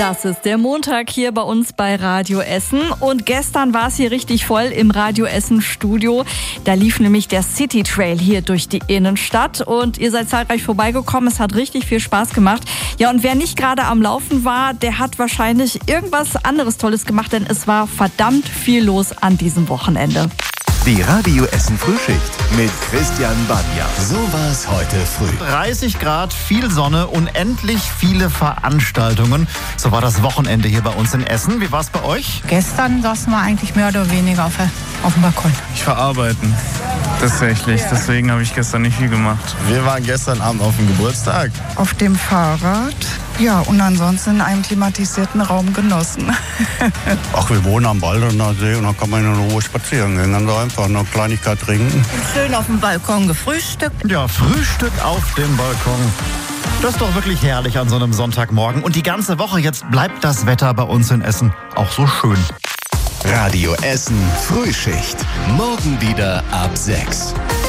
Das ist der Montag hier bei uns bei Radio Essen. Und gestern war es hier richtig voll im Radio Essen Studio. Da lief nämlich der City Trail hier durch die Innenstadt. Und ihr seid zahlreich vorbeigekommen. Es hat richtig viel Spaß gemacht. Ja, und wer nicht gerade am Laufen war, der hat wahrscheinlich irgendwas anderes Tolles gemacht. Denn es war verdammt viel los an diesem Wochenende. Die Radio Essen Frühschicht mit Christian Banja. So war's heute früh. 30 Grad, viel Sonne, unendlich viele Veranstaltungen. So war das Wochenende hier bei uns in Essen. Wie war's bei euch? Gestern saßen wir eigentlich mehr oder weniger auf dem Balkon. Ich war arbeiten, tatsächlich. Deswegen habe ich gestern nicht viel gemacht. Wir waren gestern Abend auf dem Geburtstag. Auf dem Fahrrad. Ja, und ansonsten in einem klimatisierten Raum genossen. Ach, wir wohnen am Baldener See und dann kann man in Ruhe spazieren gehen. Dann einfach eine Kleinigkeit trinken. Schön auf dem Balkon gefrühstückt. Ja, Frühstück auf dem Balkon. Das ist doch wirklich herrlich an so einem Sonntagmorgen. Und die ganze Woche jetzt bleibt das Wetter bei uns in Essen auch so schön. Radio Essen Frühschicht. Morgen wieder ab 6.